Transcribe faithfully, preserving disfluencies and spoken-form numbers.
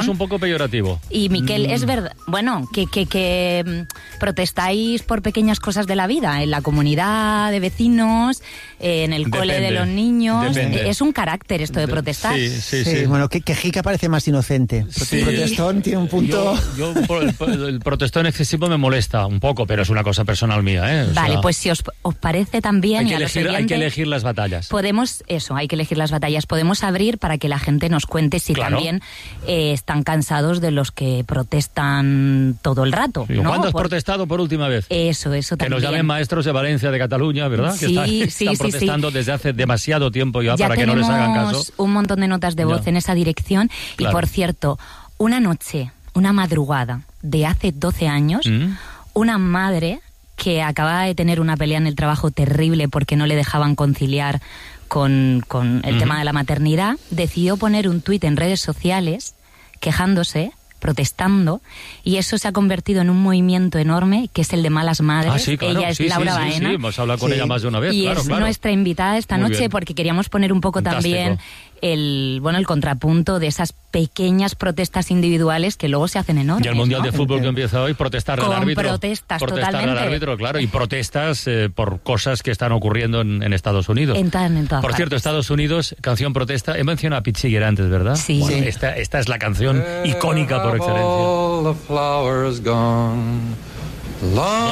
un poco peyorativo. Y Miquel, Mm. es verdad, bueno, que, que, que mm, protestáis por pequeñas cosas de la vida, en la comunidad de vecinos, eh, en el Depende, cole de los niños. depende. Eh, Es un carácter esto de De- protestar. sí, sí, Sí, sí. bueno, que, que Jica parece más inocente. Sí. Protestón tiene un punto... Yo, yo el, el protestón excesivo me molesta un poco, pero es una cosa personal mía, ¿eh? O Vale, sea, pues si os, os parece también... hay y que, a los elegir, hay que oyentes, elegir las batallas. Podemos, eso, hay que elegir las batallas. Podemos abrir para que la gente nos cuente si Claro. también eh, están cansados de los que protestan todo el rato. Digo, ¿no? ¿cuándo has Por- protestado por última vez? Eso, eso Que también. nos llamen maestros de Valencia, de Cataluña, ¿verdad? Sí, que están, sí, están sí, protestando sí. desde hace demasiado tiempo ya, Ya para que no les hagan caso. tenemos un montón de notas de voz Ya. en esa dirección. Claro. Y por cierto, una noche, una madrugada de hace doce años, ¿Mm? una madre que acababa de tener una pelea en el trabajo terrible porque no le dejaban conciliar con, con el Ujú. tema de la maternidad, decidió poner un tuit en redes sociales quejándose, protestando, y eso se ha convertido en un movimiento enorme que es el de Malas Madres. Ah, sí, claro. Ella es sí, Laura sí, sí, Baena. sí, hemos hablado con Sí. ella más de una vez, Y claro, es claro. nuestra invitada esta Muy noche bien. porque queríamos poner un poco Fantástico. también el bueno el contrapunto de esas pequeñas protestas individuales que luego se hacen enormes. Y el Mundial ¿no? de Fútbol que empieza hoy, protestar al Con árbitro. protestas, protestar totalmente. al árbitro, claro, y protestas eh, por cosas que están ocurriendo en, en Estados Unidos. En, ta- en todas Por cierto, partes. Estados Unidos, canción protesta. He mencionado a Pete Seeger antes, ¿verdad? Sí. Bueno, Sí. Esta, esta es la canción icónica por excelencia. All the flowers gone. Long